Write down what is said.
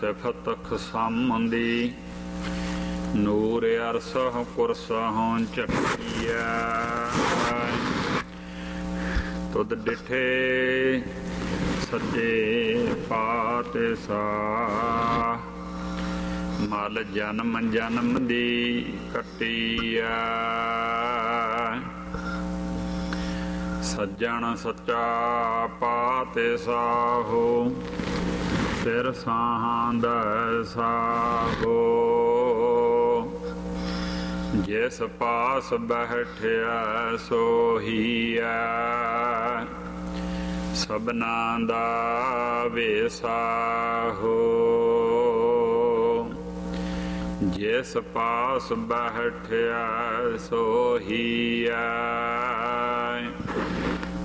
ਸਿਫਤ ਖਸਮਦੀ ਨੂਰ ਅਰਸਹੁ ਕੁਰਸਹੁ ਚੱਕੀਆ। ਤੁਧ ਡਿਠੇ ਸੱਜੇ ਪਾਤਸ਼ਾਹ ਮਲ ਜਨਮ ਜਨਮ ਦੀ ਕੱਟੀਆ। ਸੱਜਣ ਸੱਚਾ ਪਾਤਸ਼ਾਹੋ ਸਿਰ ਸਾਹਾਂ ਦਾ ਸਾਹੋ। ਜਿਸ ਪਾਸ ਬੈਠਿਆ ਸੋਹੀਐ ਸਭਨਾ ਦਾ ਵੇਸਾਹੋ। ਜਿਸ ਪਾਸ ਬੈਠਿਆ ਸੋਹੀਐ